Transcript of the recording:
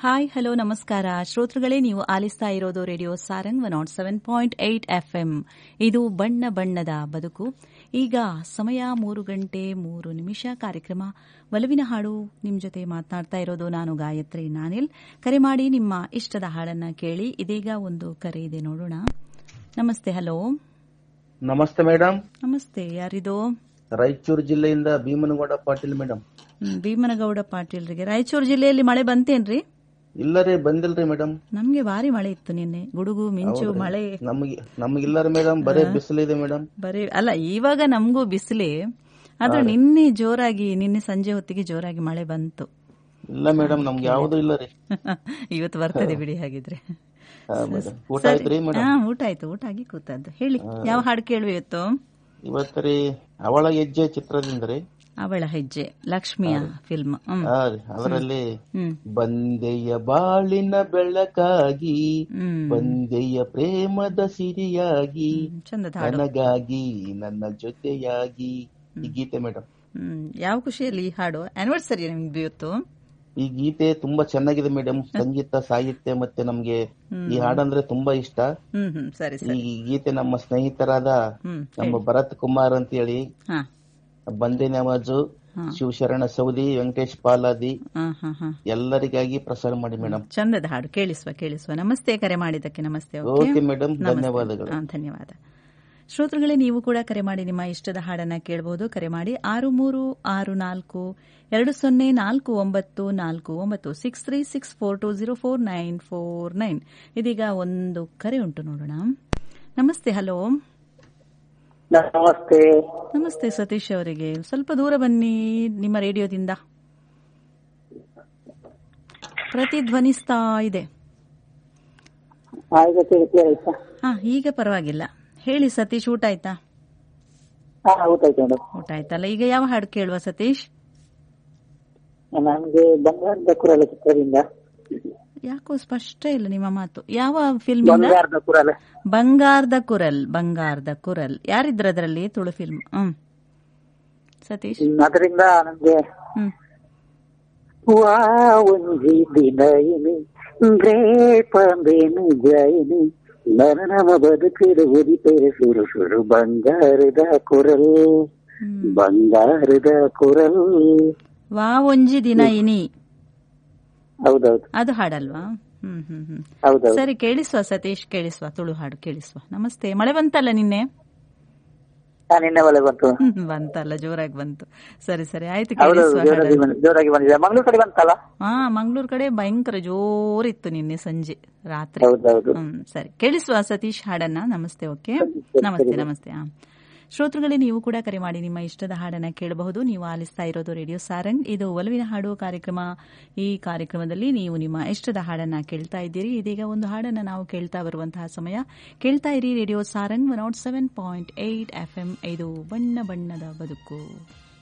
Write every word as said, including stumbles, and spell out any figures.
Hi hello ನಮಸ್ಕಾರ ಶ್ರೋತೃಗಳೇ, ನೀವು ಆಲಿಸ್ತಾ ಇರೋದು radio Sarang one not seven point eight FM. ಇದು ಬಣ್ಣ ಬಣ್ಣದ ಬದುಕು. ಈಗ ಸಮಯ ಮೂರು ಗಂಟೆ ಮೂರು ನಿಮಿಷ. ಕಾರ್ಯಕ್ರಮ ಒಲವಿನ ಹಾಡು. ನಿಮ್ಮ ಜೊತೆ ಮಾತನಾಡ್ತಾ ಇರೋದು ನಾನು ಗಾಯತ್ರಿ ನಾನಿಲ್. ಕರೆ ಮಾಡಿ ನಿಮ್ಮ ಇಷ್ಟದ ಹಾಡನ್ನ ಕೇಳಿ. ಇದೀಗ ಒಂದು ಕರೆ ಇದೆ, ನೋಡೋಣ. ನಮಸ್ತೆ. ಹಲೋ. ನಮಸ್ತೆ ಮೇಡಮ್. ನಮಸ್ತೆ, ಯಾರಿದು? ರಾಯಚೂರು ಜಿಲ್ಲೆಯಿಂದ ಭೀಮನಗೌಡ ಪಾಟೀಲ್ ಮೇಡಮ್. ಭೀಮನಗೌಡ ಪಾಟೀಲ್ರಿಗೆ ರಾಯಚೂರು ಜಿಲ್ಲೆಯಲ್ಲಿ ಮಳೆ ಬಂತೇನ್ರಿ? ಇಲ್ಲ ರೀ, ಬಂದಿಲ್ರಿ ಮೇಡಮ್. ನಮ್ಗೆ ಭಾರಿ ಮಳೆ ಇತ್ತು ನಿನ್ನೆ, ಗುಡುಗು ಮಿಂಚು ಮಳೆ. ನಮಗೆ ನಮಗಿಲ್ಲ ಮೇಡಮ್, ಬರೀ ಬಿಸಿಲಿದೆ ಮೇಡಮ್. ಬರೀ ಅಲ್ಲ, ಇವಾಗ ನಮಗೂ ಬಿಸಿಲೇ, ಆದ್ರೆ ನಿನ್ನೆ ಜೋರಾಗಿ, ನಿನ್ನೆ ಸಂಜೆ ಹೊತ್ತಿಗೆ ಜೋರಾಗಿ ಮಳೆ ಬಂತು. ಇಲ್ಲ ಮೇಡಮ್, ನಮ್ಗೆ ಯಾವ್ದು ಇಲ್ಲ ರೀ. ಇವತ್ತು ಬರ್ತದೆ ಬಿಡಿ ಹಾಗಿದ್ರೆ. ಊಟ ಆಯ್ತ್ರಿ ಮೇಡಮ್? ಹಾ, ಊಟ ಆಯ್ತು. ಊಟ ಆಗಿ ಕೂತದ್ದು. ಹೇಳಿ, ಯಾವ ಹಾಡು ಕೇಳುವ ಇವತ್ತು? ಇವತ್ತು ರೀ ಅವಳ ಹೆಜ್ಜೆ ಚಿತ್ರದಿಂದ ರೀ. ಅವಳ ಹೆಜ್ಜೆ, ಲಕ್ಷ್ಮಿಯ ಫಿಲ್ಮ್. ಅದರಲ್ಲಿ ಬಂದೆಯ ಬಾಳಿನ ಬೆಳಕಾಗಿ, ಬಂದೆಯ ಪ್ರೇಮದ ಸಿರಿಯಾಗಿ, ನನಗಾಗಿ ನನ್ನ ಜೊತೆಯಾಗಿ, ಈ ಗೀತೆ ಮೇಡಮ್. ಯಾವ ಖುಷಿಯಲ್ಲಿ ಈ ಹಾಡು? ಆನಿವರ್ಸರಿ ನಿಮ್ಗೆ ಇವತ್ತು. ಈ ಗೀತೆ ತುಂಬಾ ಚೆನ್ನಾಗಿದೆ ಮೇಡಮ್. ಸಂಗೀತ, ಸಾಹಿತ್ಯ ಮತ್ತೆ ನಮ್ಗೆ ಈ ಹಾಡಂದ್ರೆ ತುಂಬಾ ಇಷ್ಟ. ಈ ಗೀತೆ ನಮ್ಮ ಸ್ನೇಹಿತರಾದ ನಮ್ಮ ಭರತ್ ಕುಮಾರ್ ಅಂತ ಹೇಳಿ, ಬಂದೆ ನವಾಜು, ಶಿವಶರಣ ಸೌದಿ, ವೆಂಕಟೇಶ್ ಪಾಲಾದಿ, ಎಲ್ಲರಿಗಾಗಿ ಪ್ರಸಾರ ಮಾಡಿ ಮೇಡಮ್. ಚಂದದ ಹಾಡು ಕೇಳಿಸುವ ಕೇಳಿಸುವ. ನಮಸ್ತೆ, ಕರೆ ಮಾಡಿದ್ದಕ್ಕೆ ನಮಸ್ತೆ. ಓಕೆ ಮೇಡಮ್, ಧನ್ಯವಾದಗಳು. ಧನ್ಯವಾದ. ಶ್ರೋತೃಗಳೇ, ನೀವು ಕೂಡ ಕರೆ ಮಾಡಿ ನಿಮ್ಮ ಇಷ್ಟದ ಹಾಡನ್ನ ಕೇಳಬಹುದು. ಕರೆ ಮಾಡಿ ಆರು ಮೂರು ಆರು ನಾಲ್ಕು ಎರಡು ಸೊನ್ನೆ ನಾಲ್ಕು ಒಂಬತ್ತು ನಾಲ್ಕು ಒಂಬತ್ತು six three six four to zero four nine four nine. ಇದೀಗ ಒಂದು ಕರೆ ಉಂಟು, ನೋಡೋಣ. ನಮಸ್ತೆ. ಹಲೋ. ನಮಸ್ತೆ. ನಮಸ್ತೆ ಸತೀಶ್ ಅವರಿಗೆ. ಸ್ವಲ್ಪ ದೂರ ಬನ್ನಿ ನಿಮ್ಮ ರೇಡಿಯೋದಿಂದ, ಪ್ರತಿಧ್ವನಿಸ್ತಾ ಇದೆ. ಹಾ, ಈಗ ಪರವಾಗಿಲ್ಲ. ಹೇಳಿ ಸತೀಶ್, ಊಟ ಆಯ್ತಾ? ಊಟ ಆಯ್ತಲ್ಲ. ಈಗ ಯಾವ ಹಾಡು ಕೇಳುವ ಸತೀಶ್? ನಮಗೆ ಬಂಗಾರದ ಕುರಲ ಚಿತ್ರದಿಂದ. ಯಾಕೋ ಸ್ಪಷ್ಟ ಇಲ್ಲ ನಿಮ್ಮ ಮಾತು. ಯಾವ ಫಿಲ್ಮ್? ಬಂಗಾರದ ಕುರಲ್. ಬಂಗಾರದ ಕುರಲ್. ಬಂಗಾರದ ಕುರಲ್ ಯಾರಿದ್ರ ಅದರಲ್ಲಿ? ತುಳು ಫಿಲ್ಮ್. ಹ್ಮ್ ಸತೀಶ್, ಅದರಿಂದ ನಮ್ಗೆ ಒಂಜಿ ದಿನಯಿನಿ ಗ್ರೇಪಂಬೇನು ಜಯಿನಿ ನಮ ಬದುಕಿರು ಉದಿಪೇರು ಸುರು ಸುರು ಬಂಗಾರದ ಕುರಲ್, ಬಂಗಾರದ ಕುರಲ್. ವಾ ಒಂಜಿ ದಿನ ಇನಿ. ಹೌದೌದು, ಅದು ಹಾಡಲ್ವಾ? ಹ್ಮ್ ಹ್ಮ್ ಹ್ಮ್ ಹೌದೌದು. ಸರಿ, ಕೇಳಿಸುವ ಸತೀಶ್, ಕೇಳಿಸುವ. ತುಳು ಹಾಡು ಕೇಳಿಸುವ. ನಮಸ್ತೆ. ಮಳೆ ಬಂತಲ್ಲ ನಿನ್ನೆ? ನಿನ್ನೆ ಮಳೆ ಬಂತು. ಬಂತಲ್ಲ, ಜೋರಾಗಿ ಬಂತು. ಸರಿ ಸರಿ, ಆಯ್ತು, ಜೋರಾಗಿ ಬಂದಿದೆ. ಮಂಗಳೂರು ಕಡೆ ಬಂತಲ್ಲ? ಹಾ, ಮಂಗಳೂರು ಕಡೆ ಭಯಂಕರ ಜೋರಿತ್ತು ನಿನ್ನೆ ಸಂಜೆ ರಾತ್ರಿ. ಹ್ಮ್ ಸರಿ, ಕೇಳಿಸುವ ಸತೀಶ್ ಹಾಡನ್ನ. ನಮಸ್ತೆ. ಓಕೆ, ನಮಸ್ತೆ ನಮಸ್ತೆ. ಹಾ, ಶ್ರೋತೃಗಳೇ, ನೀವು ಕೂಡ ಕರೆ ಮಾಡಿ ನಿಮ್ಮ ಇಷ್ಟದ ಹಾಡನ್ನ ಕೇಳಬಹುದು. ನೀವು ಆಲಿಸ್ತಾ ಇರೋದು ರೇಡಿಯೋ ಸಾರಂಗ್. ಇದು ಒಲವಿನ ಹಾಡು ಕಾರ್ಯಕ್ರಮ. ಈ ಕಾರ್ಯಕ್ರಮದಲ್ಲಿ ನೀವು ನಿಮ್ಮ ಇಷ್ಟದ ಹಾಡನ್ನ ಕೇಳ್ತಾ ಇದ್ದೀರಿ. ಇದೀಗ ಒಂದು ಹಾಡನ್ನ ನಾವು ಕೇಳ್ತಾ ಬರುವಂತಹ ಸಮಯ. ಕೇಳ್ತಾ ಇರಿ radio Sarang one not seven point eight FM. ಇದು ಬಣ್ಣ ಬಣ್ಣದ ಬದುಕು.